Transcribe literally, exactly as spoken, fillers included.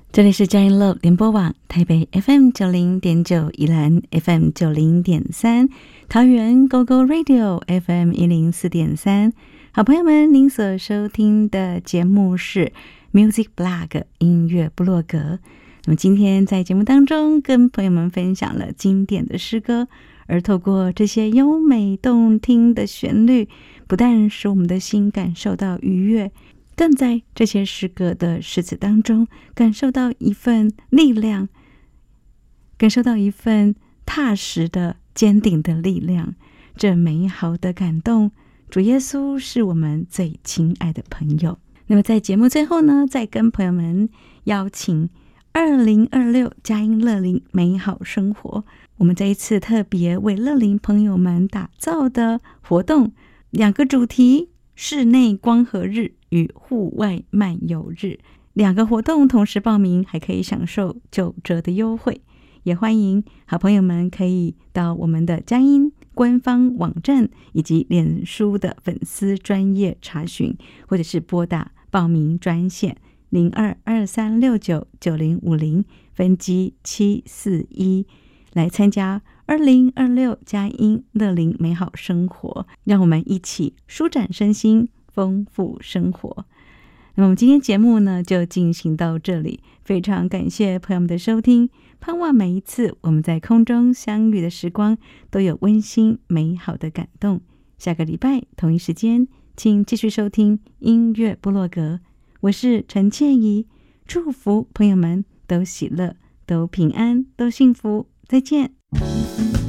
这里是佳音 Love 联播网，台北 F M 九零点九，宜兰 F M 九零点三，桃园 Go Go Radio F M 一零四点三。好朋友们，您所收听的节目是 Music Blog 音乐部落格。那么今天在节目当中，跟朋友们分享了经典的诗歌，而透过这些优美动听的旋律，不但使我们的心感受到愉悦，更在这些诗歌的诗词当中感受到一份力量，感受到一份踏实的坚定的力量，这美好的感动。主耶稣是我们最亲爱的朋友。那么在节目最后呢，再跟朋友们邀请二零二六佳音乐龄美好生活，我们这一次特别为乐龄朋友们打造的活动，两个主题：室内光合日与户外漫游日。两个活动同时报名，还可以享受九折的优惠。也欢迎好朋友们可以到我们的佳音官方网站以及脸书的粉丝专页查询，或者是拨打报名专线零二二三六九九零五零分机七四一，来参加二零二六佳音乐龄美好生活，让我们一起舒展身心，丰富生活。那么我们今天节目呢就进行到这里，非常感谢朋友们的收听，盼望每一次我们在空中相遇的时光都有温馨美好的感动。下个礼拜同一时间请继续收听音乐部落格，我是陈倩怡，祝福朋友们都喜乐，都平安，都幸福，再见。